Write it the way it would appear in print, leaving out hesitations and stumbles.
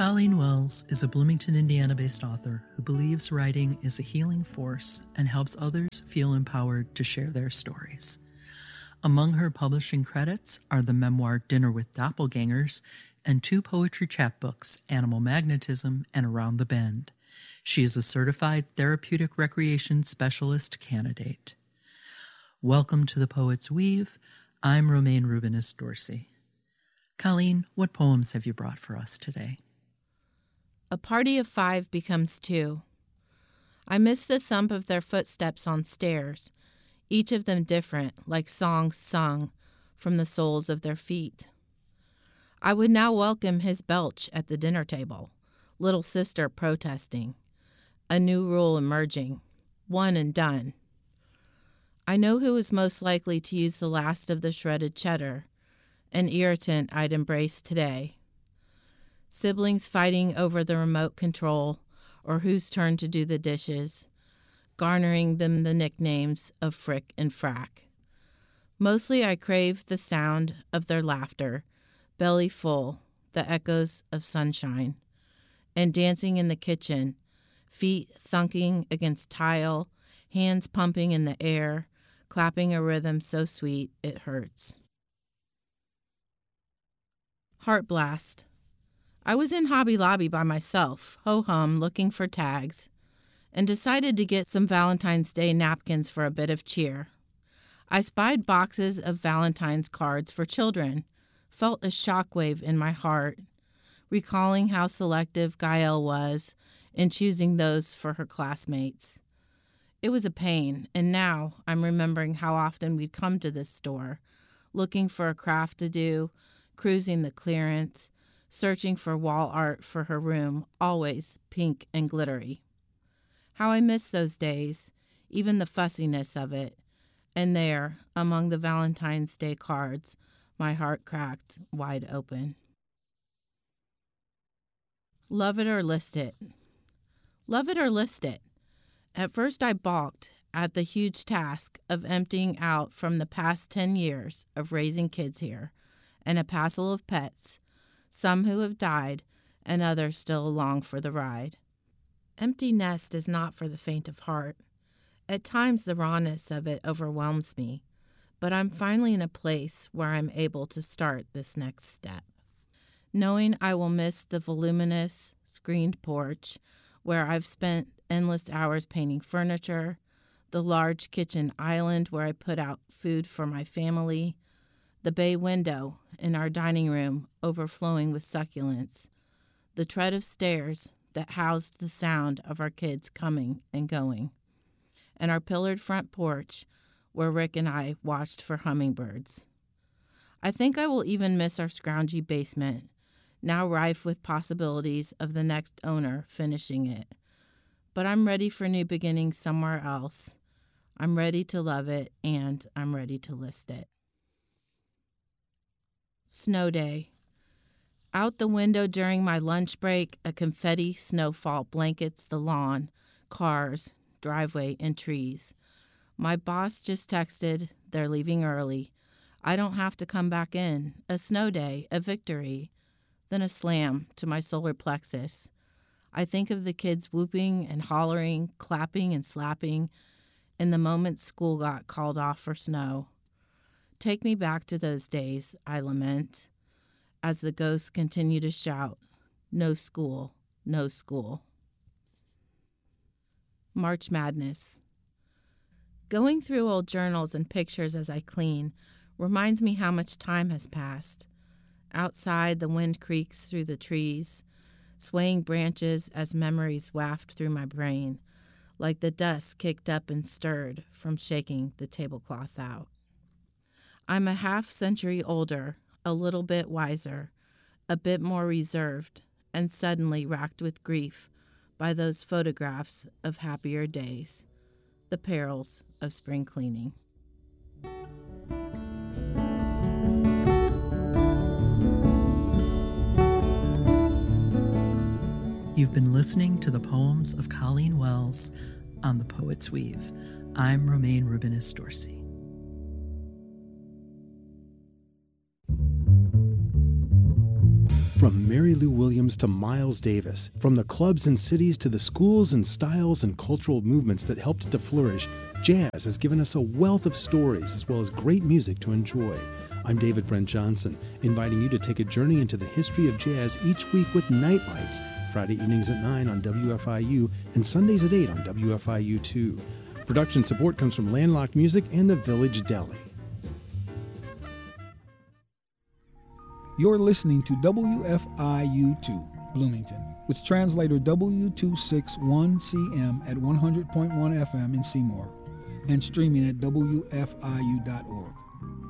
Colleen Wells is a Bloomington, Indiana-based author who believes writing is a healing force and helps others feel empowered to share their stories. Among her publishing credits are the memoir Dinner with Doppelgangers and 2 poetry chapbooks, Animal Magnetism and Around the Bend. She is a certified therapeutic recreation specialist candidate. Welcome to The Poet's Weave. I'm Romaine Rubinis Dorsey. Colleen, what poems have you brought for us today? A party of 5 becomes 2. I miss the thump of their footsteps on stairs, each of them different, like songs sung from the soles of their feet. I would now welcome his belch at the dinner table, little sister protesting, a new rule emerging, one and done. I know who is most likely to use the last of the shredded cheddar, an irritant I'd embrace today. Siblings fighting over the remote control or whose turn to do the dishes, garnering them the nicknames of Frick and Frack. Mostly I crave the sound of their laughter, belly full, the echoes of sunshine, and dancing in the kitchen, feet thunking against tile, hands pumping in the air, clapping a rhythm so sweet it hurts. Heart Blast. I was in Hobby Lobby by myself, ho-hum, looking for tags, and decided to get some Valentine's Day napkins for a bit of cheer. I spied boxes of Valentine's cards for children, felt a shockwave in my heart, recalling how selective Gael was in choosing those for her classmates. It was a pain, and now I'm remembering how often we'd come to this store, looking for a craft to do, cruising the clearance, searching for wall art for her room, always pink and glittery. How I miss those days, even the fussiness of it. And there, among the Valentine's Day cards, my heart cracked wide open. Love it or list it. Love it or list it. At first I balked at the huge task of emptying out from the past 10 years of raising kids here, and a passel of pets, some who have died and others still along for the ride. Empty nest is not for the faint of heart. At times the rawness of it overwhelms me, but I'm finally in a place where I'm able to start this next step. Knowing I will miss the voluminous, screened porch where I've spent endless hours painting furniture, the large kitchen island where I put out food for my family, the bay window in our dining room overflowing with succulents, the tread of stairs that housed the sound of our kids coming and going, and our pillared front porch where Rick and I watched for hummingbirds. I think I will even miss our scroungy basement, now rife with possibilities of the next owner finishing it. But I'm ready for new beginnings somewhere else. I'm ready to love it, and I'm ready to list it. Snow day. Out the window during my lunch break, a confetti snowfall blankets the lawn, cars, driveway, and trees. My boss just texted, they're leaving early. I don't have to come back in. A snow day, a victory. Then a slam to my solar plexus. I think of the kids whooping and hollering, clapping and slapping, in the moment school got called off for snow. Take me back to those days, I lament, as the ghosts continue to shout, no school, no school. March Madness. Going through old journals and pictures as I clean reminds me how much time has passed. Outside, the wind creaks through the trees, swaying branches as memories waft through my brain, like the dust kicked up and stirred from shaking the tablecloth out. I'm a half-century older, a little bit wiser, a bit more reserved, and suddenly racked with grief by those photographs of happier days, the perils of spring cleaning. You've been listening to the poems of Colleen Wells on The Poet's Weave. I'm Romaine Rubinis Dorsey. From Mary Lou Williams to Miles Davis, from the clubs and cities to the schools and styles and cultural movements that helped it to flourish, jazz has given us a wealth of stories as well as great music to enjoy. I'm David Brent Johnson, inviting you to take a journey into the history of jazz each week with Night Lights, Friday evenings at 9 on WFIU and Sundays at 8 on WFIU2. Production support comes from Landlocked Music and the Village Deli. You're listening to WFIU2 Bloomington with translator W261CM at 100.1 FM in Seymour and streaming at WFIU.org.